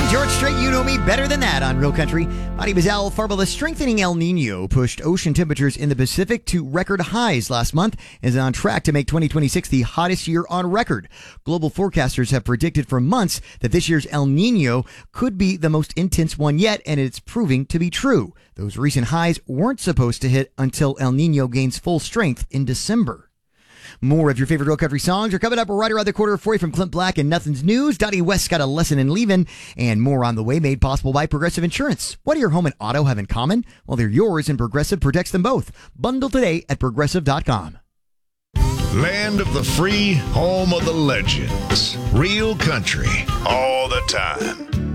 George Strait, you know me better than that on Real Country. Body Bazal Farba, the strengthening El Nino pushed ocean temperatures in the Pacific to record highs last month and is on track to make 2026 the hottest year on record. Global forecasters have predicted for months that this year's El Nino could be the most intense one yet, and it's proving to be true. Those recent highs weren't supposed to hit until El Nino gains full strength in December. More of your favorite Real Country songs are coming up right around the corner for you from Clint Black and Nothing's News. Dottie West got a lesson in leaving, and more on the way, made possible by Progressive Insurance. What do your home and auto have in common? Well, they're yours, and Progressive protects them both. Bundle today at Progressive.com. Land of the free, home of the legends. Real Country, all the time.